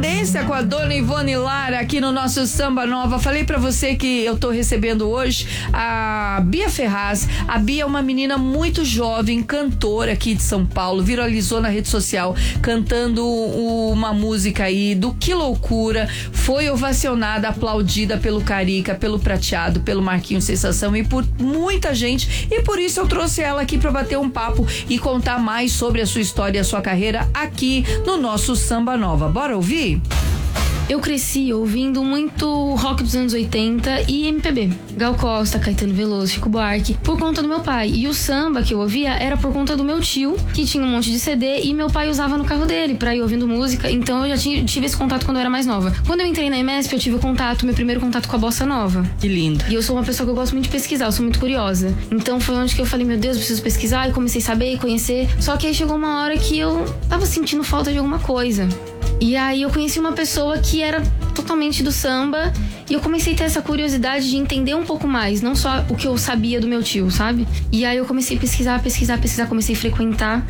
sequência com a dona Ivone Lara aqui no nosso Samba Nova. Falei pra você que eu tô recebendo hoje a Bia Ferraz. A Bia é uma menina muito jovem, cantora aqui de São Paulo, viralizou na rede social cantando uma música aí do Que Loucura. Foi ovacionada, aplaudida pelo Carica, pelo Prateado, pelo Marquinhos Sensação e por muita gente. E por isso eu trouxe ela aqui pra bater um papo e contar mais sobre a sua história e a sua carreira aqui no nosso Samba Nova. Bora ouvir? Eu cresci ouvindo muito rock dos anos 80 e MPB. Gal Costa, Caetano Veloso, Chico Buarque, por conta do meu pai. E o samba que eu ouvia era por conta do meu tio, que tinha um monte de CD e meu pai usava no carro dele pra ir ouvindo música. Então eu já tive esse contato quando eu era mais nova. Quando eu entrei na EMESP, eu tive meu primeiro contato com a bossa nova. Que lindo. E eu sou uma pessoa que eu gosto muito de pesquisar, eu sou muito curiosa. Então foi onde que eu falei, meu Deus, eu preciso pesquisar, e comecei a saber e conhecer. Só que aí chegou uma hora que eu tava sentindo falta de alguma coisa. E aí eu conheci uma pessoa que era totalmente do samba e eu comecei a ter essa curiosidade de entender um pouco mais, não só o que eu sabia do meu tio, sabe? E aí eu comecei a pesquisar, comecei a frequentar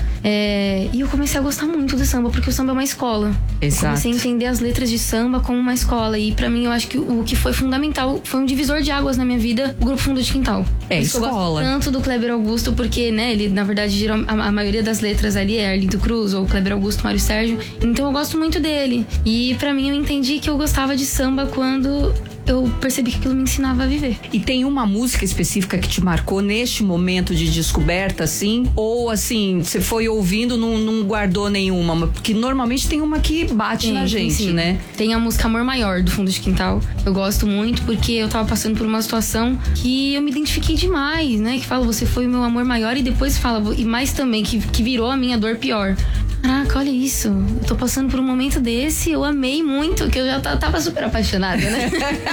e eu comecei a gostar muito do samba, porque o samba é uma escola. Exato. Eu comecei a entender as letras de samba como uma escola e pra mim eu acho que o que foi fundamental, foi um divisor de águas na minha vida, o Grupo Fundo de Quintal. Escola. Eu gosto tanto do Kleber Augusto, porque, né, ele na verdade a maioria das letras ali é Arlindo Cruz ou Kleber Augusto, Mário Sérgio, então eu gosto muito dele. E pra mim eu entendi que eu gostava de samba quando eu percebi que aquilo me ensinava a viver. E tem uma música específica que te marcou neste momento de descoberta, assim? Ou, assim, você foi ouvindo, não guardou nenhuma? Porque normalmente tem uma que bate na gente, sim. né? Tem a música Amor Maior, do Fundo de Quintal. Eu gosto muito porque eu tava passando por uma situação que eu me identifiquei demais, né? Que fala, você foi o meu amor maior, e depois fala, e mais também, que virou a minha dor pior. Caraca, olha isso. Eu tô passando por um momento desse, eu amei muito, que eu já tava super apaixonada, né?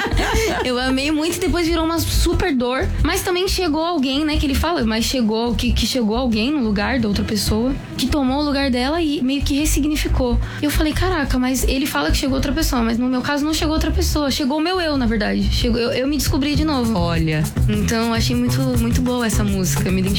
Eu amei muito e depois virou uma super dor. Mas também chegou alguém, né, que ele fala, mas chegou, que chegou alguém no lugar da outra pessoa, que tomou o lugar dela e meio que ressignificou. E eu falei, caraca, mas ele fala que chegou outra pessoa, mas no meu caso não chegou outra pessoa, chegou o meu eu, na verdade. Eu me descobri de novo. Olha. Então achei muito, muito boa essa música, me